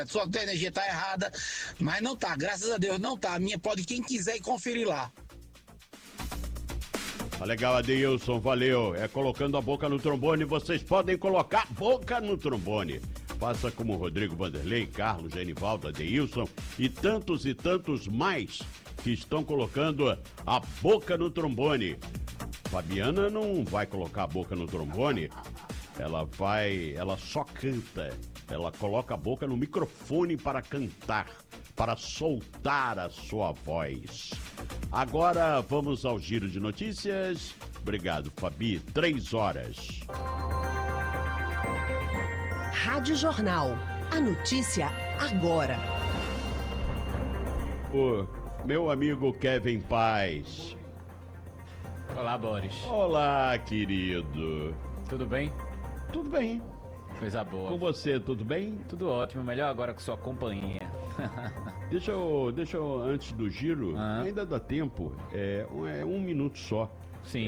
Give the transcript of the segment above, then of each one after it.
Sua energia tá errada, mas não tá, graças a Deus não tá. A minha pode quem quiser ir conferir lá. Tá legal, Adeilson, valeu. É colocando a boca no trombone, vocês podem colocar a boca no trombone. Faça como Rodrigo Vanderlei, Carlos, Genivaldo, Adeilson e tantos mais que estão colocando a boca no trombone. Fabiana não vai colocar a boca no trombone, ela só canta. Ela coloca a boca no microfone para cantar, para soltar a sua voz. Agora vamos ao giro de notícias. Obrigado, Fabi. 3 horas. Rádio Jornal. A notícia agora. O meu amigo Kevin Paz. Olá, Boris. Olá, querido. Tudo bem? Tudo bem. Coisa boa. Com você, tudo bem? Tudo ótimo, melhor agora com sua companhia. Deixa eu antes do giro, ainda dá tempo, é 1 minuto só. Sim.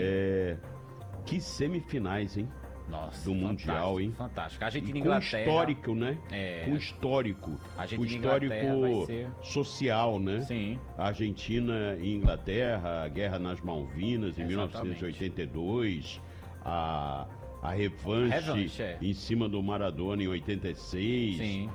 Que semifinais, hein? Nossa, do Mundial, hein? Fantástico. Argentina e com Inglaterra. Histórico, né? Com histórico. Argentina o e Inglaterra histórico vai ser... social, né? Sim. Argentina e Inglaterra, a Guerra nas Malvinas em Exatamente. 1982, a revanche em cima do Maradona em 86. Sim.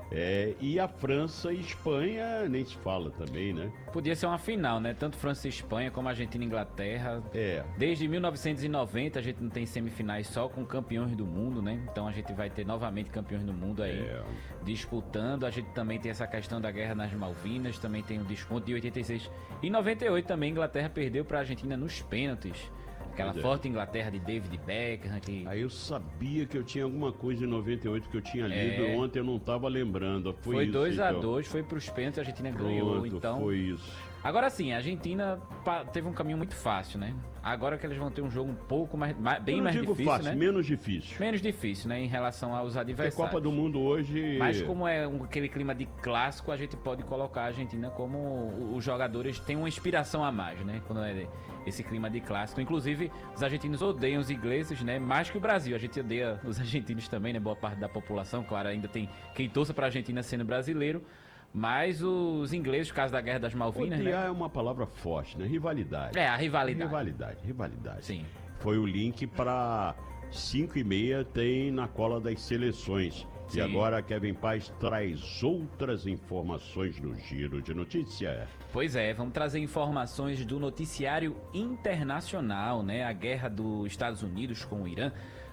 E a França e Espanha nem se fala também, né? Podia ser uma final, né? Tanto França e Espanha como Argentina e Inglaterra. Desde 1990 a gente não tem semifinais só com campeões do mundo, né? Então a gente vai ter novamente campeões do mundo aí disputando. A gente também tem essa questão da Guerra nas Malvinas, também tem o desconto de 86. E 98 também a Inglaterra perdeu para a Argentina nos pênaltis. Aquela forte Inglaterra de David Beckham. Aí eu sabia que eu tinha alguma coisa em 98 que eu tinha lido, ontem eu não estava lembrando. Foi 2-2, foi pros pênaltis, a Argentina ganhou, então... foi isso. Agora sim, a Argentina teve um caminho muito fácil, né? Agora que eles vão ter um jogo um pouco bem mais difícil, fácil, né? menos difícil. Menos difícil, né? Em relação aos adversários. Porque a Copa do Mundo hoje... Mas como é aquele clima de clássico, a gente pode colocar a Argentina como os jogadores têm uma inspiração a mais, né? Quando é esse clima de clássico. Inclusive, os argentinos odeiam os ingleses, né? Mais que o Brasil. A gente odeia os argentinos também, né? Boa parte da população. Claro, ainda tem quem torça pra Argentina sendo brasileiro. Mas os ingleses, por causa da Guerra das Malvinas, odiar, né? É uma palavra forte, né? Rivalidade. A rivalidade. Rivalidade. Sim. Foi o link para 5h30 tem na cola das seleções. Sim. E agora Kevin Paz traz outras informações no Giro de Notícia. Pois é, vamos trazer informações do noticiário internacional, né? A guerra dos Estados Unidos com o Irã.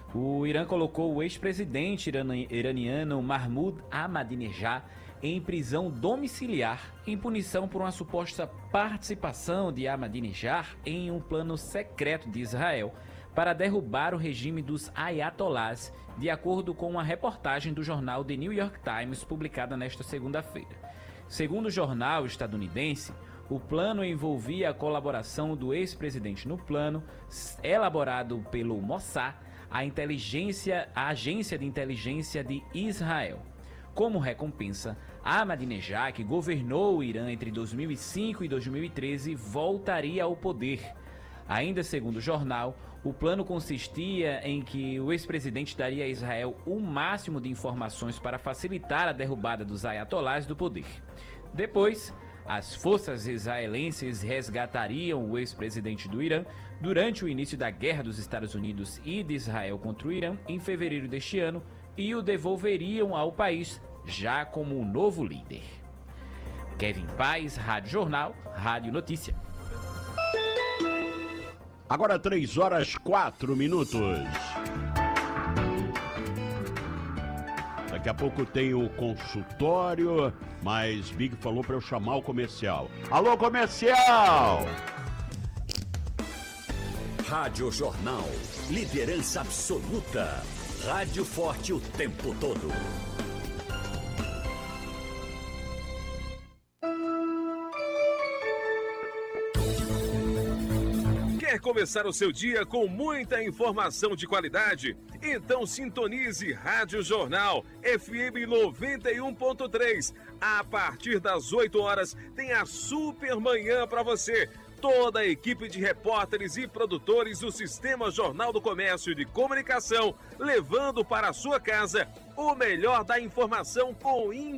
O Irã colocou o ex-presidente iraniano Mahmoud Ahmadinejad em prisão domiciliar em punição por uma suposta participação de Ahmadinejad em um plano secreto de Israel para derrubar o regime dos ayatollahs, de acordo com uma reportagem do jornal The New York Times publicada nesta segunda-feira. Segundo o jornal estadunidense, o plano envolvia a colaboração do ex-presidente no plano, elaborado pelo Mossad, a agência de inteligência de Israel. Como recompensa, Ahmadinejad, que governou o Irã entre 2005 e 2013, voltaria ao poder. Ainda segundo o jornal, o plano consistia em que o ex-presidente daria a Israel o máximo de informações para facilitar a derrubada dos ayatollahs do poder. Depois, as forças israelenses resgatariam o ex-presidente do Irã durante o início da guerra dos Estados Unidos e de Israel contra o Irã em fevereiro deste ano e o devolveriam ao país já como o novo líder. Kevin Paz, Rádio Jornal, Rádio Notícia. Agora 3h04. Daqui a pouco tem o consultório, mas Big falou para eu chamar o comercial. Alô, comercial! Rádio Jornal, liderança absoluta. Rádio forte o tempo todo. Quer começar o seu dia com muita informação de qualidade? Então sintonize Rádio Jornal FM 91.3. A partir das 8 horas tem a Super Manhã para você. Toda a equipe de repórteres e produtores do Sistema Jornal do Comércio e de Comunicação, levando para a sua casa o melhor da informação com